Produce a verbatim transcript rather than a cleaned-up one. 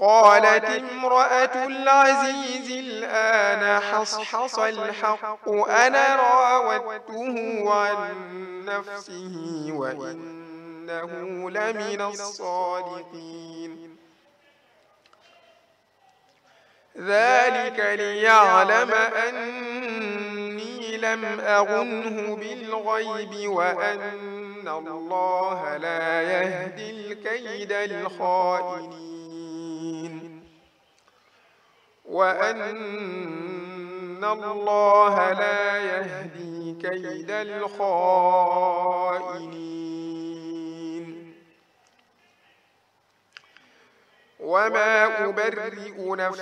قالت امرأة العزيز الآن حصحص الحق أنا راودته عن نفسه وإنه لمن الصادقين. ذلك ليعلم أني لم أخنه بالغيب وأن الله لا يهدي الكيد الخائنين وأن الله لا يهدي كيد الخائنين. وما أبرئ نفسي